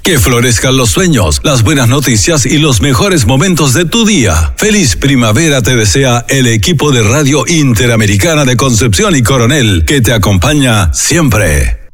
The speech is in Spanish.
Que florezcan los sueños, las buenas noticias y los mejores momentos de tu día. Feliz primavera te desea el equipo de Radio Interamericana de Concepción y Coronel, que te acompaña siempre.